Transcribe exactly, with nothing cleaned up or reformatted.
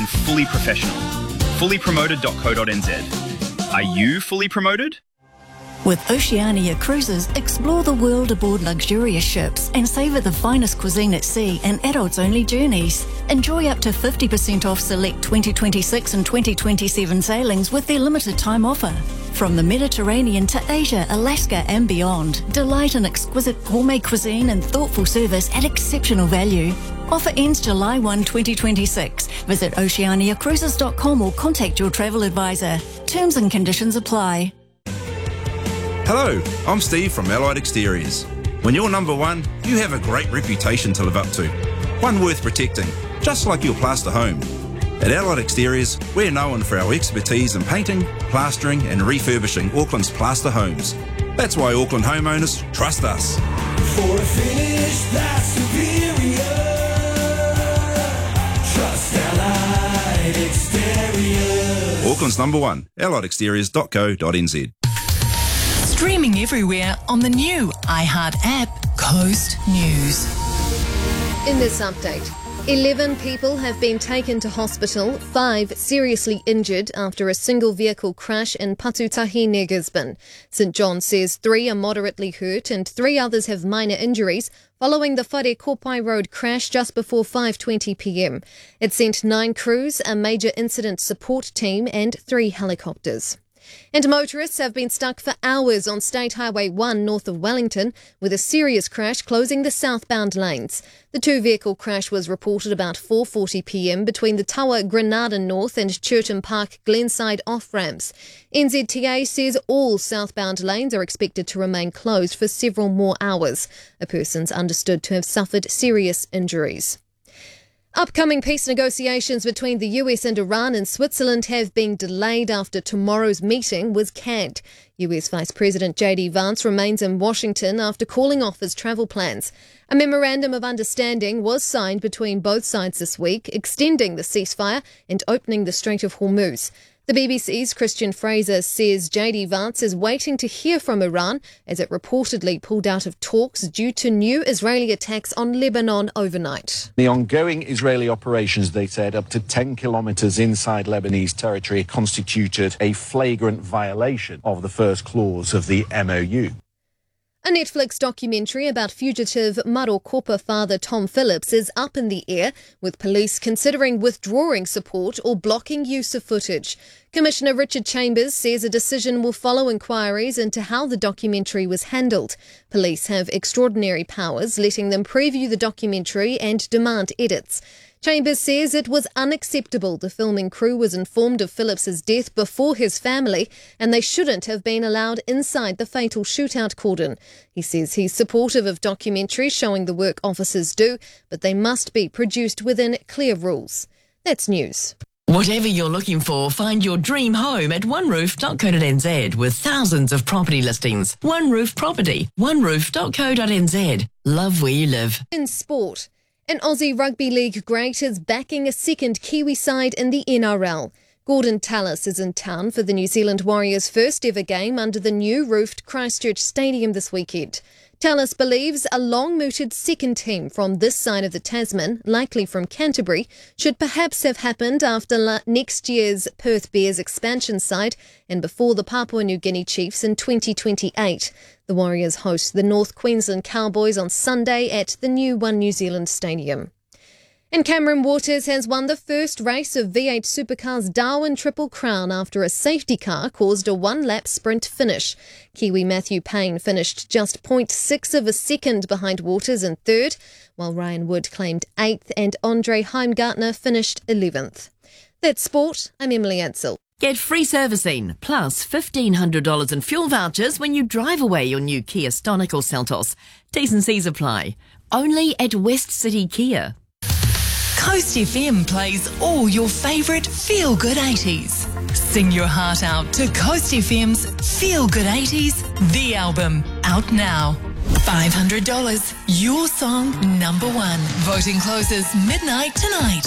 fully professional. fully promoted dot co dot n z. Are you fully promoted? With Oceania Cruises, explore the world aboard luxurious ships and savour the finest cuisine at sea and adults-only journeys. Enjoy up to fifty percent off select twenty twenty-six and twenty twenty-seven sailings with their limited time offer. From the Mediterranean to Asia, Alaska and beyond, delight in exquisite gourmet cuisine and thoughtful service at exceptional value. Offer ends July first, twenty twenty-six. Visit oceania cruises dot com or contact your travel advisor. Terms and conditions apply. Hello, I'm Steve from Allied Exteriors. When you're number one, you have a great reputation to live up to. One worth protecting, just like your plaster home. At Allied Exteriors, we're known for our expertise in painting, plastering and refurbishing Auckland's plaster homes. That's why Auckland homeowners trust us. For a finish that's superior, trust Allied Exteriors. Auckland's number one, allied exteriors dot co dot n z. Streaming everywhere on the new iHeart app, Coast News. In this update, eleven people have been taken to hospital, five seriously injured after a single vehicle crash in Patutahi near Gisborne. St John says three are moderately hurt and three others have minor injuries following the Whare Kopai Road crash just before five twenty p m. It sent nine crews, a major incident support team and three helicopters. And motorists have been stuck for hours on State Highway one north of Wellington with a serious crash closing the southbound lanes. The two-vehicle crash was reported about four forty p m between the Tawa Granada North and Churton Park Glenside off-ramps. N Z T A says all southbound lanes are expected to remain closed for several more hours. A person's understood to have suffered serious injuries. Upcoming peace negotiations between the U S and Iran and Switzerland have been delayed after tomorrow's meeting was canned. U S Vice President J D Vance remains in Washington after calling off his travel plans. A memorandum of understanding was signed between both sides this week, extending the ceasefire and opening the Strait of Hormuz. The B B C's Christian Fraser says J D Vance is waiting to hear from Iran as it reportedly pulled out of talks due to new Israeli attacks on Lebanon overnight. The ongoing Israeli operations, they said, up to ten kilometres inside Lebanese territory constituted a flagrant violation of the first clause of the M O U. A Netflix documentary about fugitive Marokopa father Tom Phillips is up in the air, with police considering withdrawing support or blocking use of footage. Commissioner Richard Chambers says a decision will follow inquiries into how the documentary was handled. Police have extraordinary powers, letting them preview the documentary and demand edits. Chambers says it was unacceptable the filming crew was informed of Phillips's death before his family and they shouldn't have been allowed inside the fatal shootout cordon. He says he's supportive of documentaries showing the work officers do, but they must be produced within clear rules. That's news. Whatever you're looking for, find your dream home at one roof dot co dot n z with thousands of property listings. One Roof Property, one roof dot co dot n z. Love where you live. In sport, an Aussie Rugby League great is backing a second Kiwi side in the N R L. Gordon Tallis is in town for the New Zealand Warriors' first ever game under the new roofed Christchurch Stadium this weekend. Tallis believes a long-mooted second team from this side of the Tasman, likely from Canterbury, should perhaps have happened after la- next year's Perth Bears expansion side and before the Papua New Guinea Chiefs in twenty twenty-eight. The Warriors host the North Queensland Cowboys on Sunday at the new One New Zealand Stadium. And Cameron Waters has won the first race of V eight Supercars Darwin Triple Crown after a safety car caused a one-lap sprint finish. Kiwi Matthew Payne finished just zero point six of a second behind Waters in third, while Ryan Wood claimed eighth and Andre Heimgartner finished eleventh. That's sport. I'm Emily Ansell. Get free servicing, plus fifteen hundred dollars in fuel vouchers when you drive away your new Kia Stonic or Seltos. T's and C's apply. Only at West City Kia. Coast F M plays all your favourite feel-good eighties. Sing your heart out to Coast F M's Feel Good eighties, the album, out now. five hundred dollars, your song number one. Voting closes midnight tonight.